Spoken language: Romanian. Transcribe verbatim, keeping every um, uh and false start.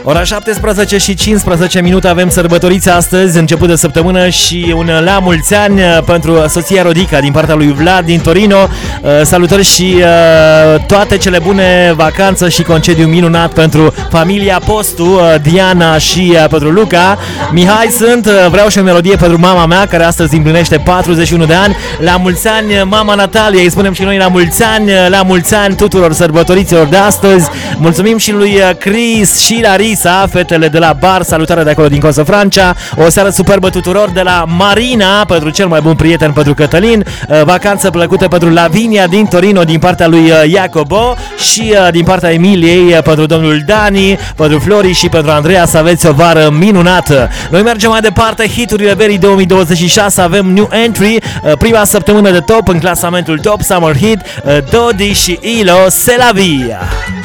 Ora șaptesprezece și cincisprezece minute, avem sărbătoriți astăzi, început de săptămână, și un la mulți ani pentru soția Rodica din partea lui Vlad din Torino. Salutări și toate cele bune, vacanță și concediu minunat pentru familia Postu, Diana și pentru Luca. Mihai sunt, vreau și o melodie pentru mama mea, care astăzi împlinește patruzeci și unu de ani. La mulți ani, mama Natalia, îi spunem și noi la mulți ani, la mulți ani tuturor sărbătoriților de astăzi. Mulțumim și lui Chris și Larisa, fetele de la bar, salutare de acolo din Costa Francia. O seară superbă tuturor de la Marina, pentru cel mai bun prieten, pentru Cătălin. Vacanță plăcută pentru Lavinia din Torino din partea lui Iacobo și din partea Emiliei pentru domnul Dani, pentru Flori și pentru Andreea, să aveți o vară minunată. Noi mergem mai departe, hiturile verii două mii douăzeci și șase, avem New Entry, prima săptămână de top în clasamentul Top Summer Hit, Dodi și Ilo, C'est la vie.